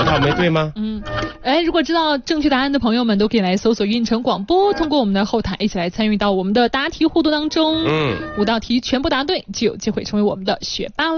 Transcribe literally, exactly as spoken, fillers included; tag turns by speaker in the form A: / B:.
A: 道没对吗？
B: 嗯，哎，如果知道正确答案的朋友们，都可以来搜索运城广播，通过我们的后台一起来参与到我们的答题互动当中。
A: 嗯，
B: 五道题全部答对，就有机会成为我们的学霸了。